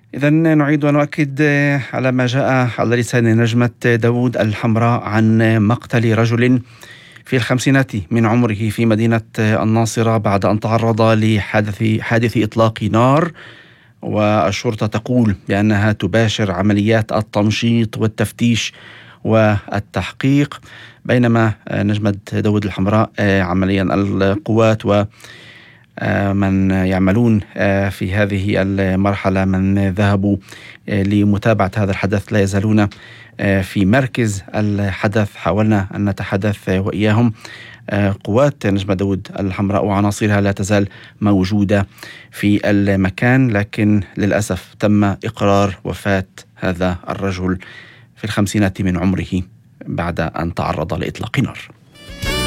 إذن نعيد ونؤكد على ما جاء على لسان نجمة داود الحمراء عن مقتل رجل في الخمسينات من عمره في مدينة الناصرة بعد أن تعرض لحادث إطلاق نار. والشرطة تقول بأنها تباشر عمليات التمشيط والتفتيش والتحقيق، بينما نجمة داود الحمراء عمليا القوات ومن يعملون في هذه المرحلة من ذهبوا لمتابعة هذا الحدث لا يزالون في مركز الحدث. حاولنا أن نتحدث وإياهم. قوات نجمة داود الحمراء وعناصرها لا تزال موجودة في المكان، لكن للأسف تم إقرار وفاة هذا الرجل في الخمسينات من عمره بعد أن تعرض لإطلاق نار.